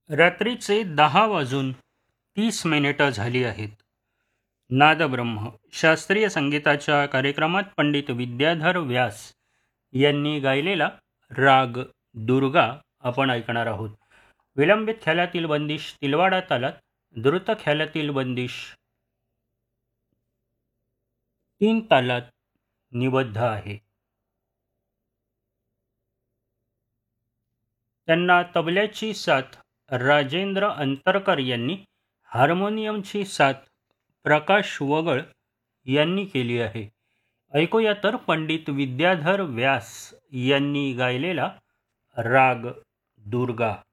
रात्रीचे 10:30 झाली आहेत. नादब्रह्म शास्त्रीय संगीताच्या कार्यक्रमात पंडित विद्याधर व्यास यांनी गायलेला राग दुर्गा आपण ऐकणार आहोत. विलंबित ख्यालातील बंदिश तिलवाडा तालात, द्रुत ख्यालातील बंदिश 3 तालात निबद्ध आहे. त्यांना तबल्याची साथ राजेंद्र अंतरकर यांनी, हार्मोनियमची साथ प्रकाश वगळ यांनी केली आहे. ऐकूया तर पंडित विद्याधर व्यास यांनी गायलेला राग दुर्गा.